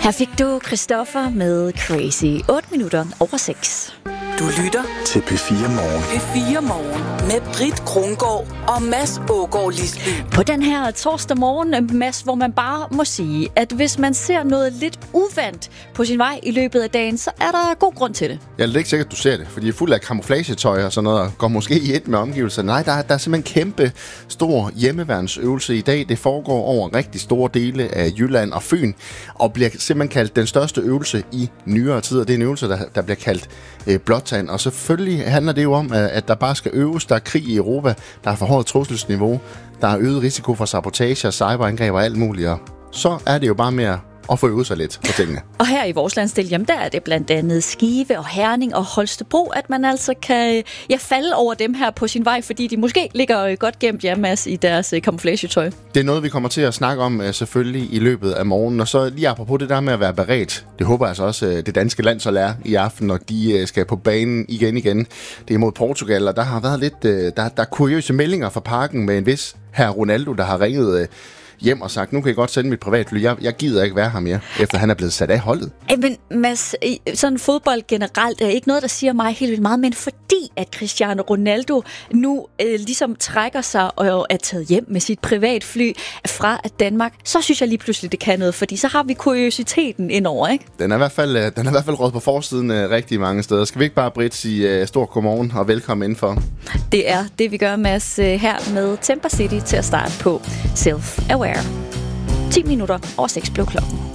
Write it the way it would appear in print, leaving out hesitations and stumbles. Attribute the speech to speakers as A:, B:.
A: Her fik du Christoffer med Crazy. 8 minutter over 6.
B: Du lytter
C: til P4 Morgen.
B: P4 Morgen med Britt Krongaard og Mads Aagaard Lisby.
A: På den her torsdag morgen, Mads, hvor man bare må sige, at hvis man ser noget lidt uvandt på sin vej i løbet af dagen, så er der god grund til det.
D: Jeg er ikke sikkert, at du ser det, fordi jeg er fuld af camouflagetøj og sådan noget, og går måske i et med omgivelserne. Nej, der er simpelthen kæmpe stor hjemmeværnsøvelse i dag. Det foregår over rigtig store dele af Jylland og Fyn, og bliver simpelthen kaldt den største øvelse i nyere tider. Det er en øvelse, der bliver kaldt Blåtand, og selvfølgelig handler det jo om, at der bare skal øves. Der er krig i Europa, der er forhøjet trusselsniveau, der er øget risiko for sabotage, cyberangreb og alt muligt. Og så er det jo bare mere at få øvet sig lidt på tingene.
A: Og her i vores landsdel, jamen der er det blandt andet Skive og Herning og Holstebro, at man altså kan falde over dem her på sin vej, fordi de måske ligger godt gemt Mads, i deres camouflagetøj.
D: Det er noget, vi kommer til at snakke om selvfølgelig i løbet af morgenen. Og så lige apropos det der med at være beredt. Det håber jeg så også, det danske landshold er i aften, når de skal på banen igen. Det er mod Portugal, og der har været lidt der er kuriøse meldinger fra parken med en vis herr Ronaldo, der har ringet hjem og sagt, nu kan jeg godt sende mit privatfly. Jeg gider ikke være her mere, efter han er blevet sat af holdet.
A: Men Mads, sådan fodbold generelt er ikke noget, der siger mig helt vildt meget, men fordi at Cristiano Ronaldo nu ligesom trækker sig og er taget hjem med sit privatfly fra Danmark, så synes jeg lige pludselig, det kan noget, fordi så har vi kuriositeten indover, ikke?
D: Den er i hvert fald råd på forsiden rigtig mange steder. Skal vi ikke bare, Britt, sige stor godmorgen og velkommen indenfor?
A: Det er det, vi gør, Mads, her med Temper City til at starte på Self-Aware. 10 minutter over 6 blev klokken.